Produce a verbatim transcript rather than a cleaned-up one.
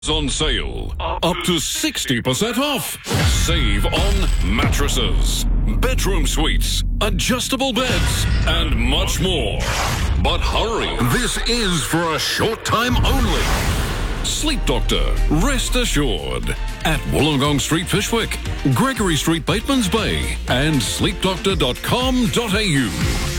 On sale, up to sixty percent off. Save on mattresses, bedroom suites, adjustable beds, and much more. But hurry, this is for a short time only. Sleep Doctor, rest assured. At Wollongong Street, Fishwick, Gregory Street, Batemans Bay, and sleep doctor dot com dot a u.